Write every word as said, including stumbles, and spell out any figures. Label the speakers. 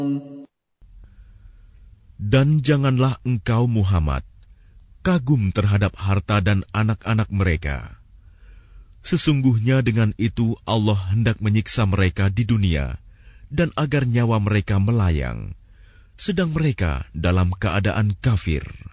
Speaker 1: Dan janganlah engkau Muhammad kagum terhadap harta dan anak-anak mereka. Sesungguhnya dengan itu Allah hendak menyiksa mereka di dunia dan agar nyawa mereka melayang, sedang mereka dalam keadaan kafir.